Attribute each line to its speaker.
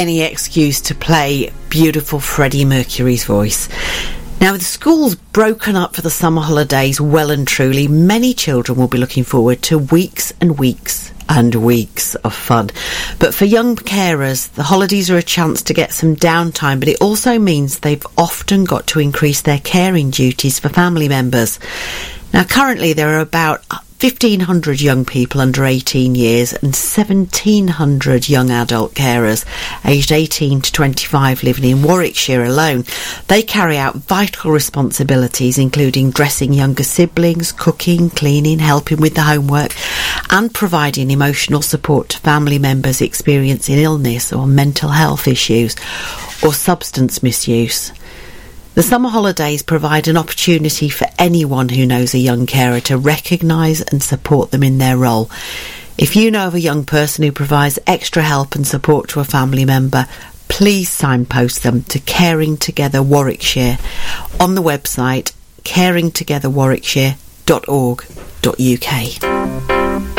Speaker 1: any excuse to play beautiful Freddie Mercury's voice. Now, with the schools broken up for the summer holidays well and truly, many children will be looking forward to weeks and weeks and weeks of fun. But for young carers, the holidays are a chance to get some downtime, but it also means they've often got to increase their caring duties for family members. Now, currently there are about 1,500 young people under 18 years and 1,700 young adult carers aged 18 to 25 living in Warwickshire alone. They carry out vital responsibilities including dressing younger siblings, cooking, cleaning, helping with the homework and providing emotional support to family members experiencing illness or mental health issues or substance misuse. The summer holidays provide an opportunity for anyone who knows a young carer to recognise and support them in their role. If you know of a young person who provides extra help and support to a family member, please signpost them to Caring Together Warwickshire on the website caringtogetherwarwickshire.org.uk.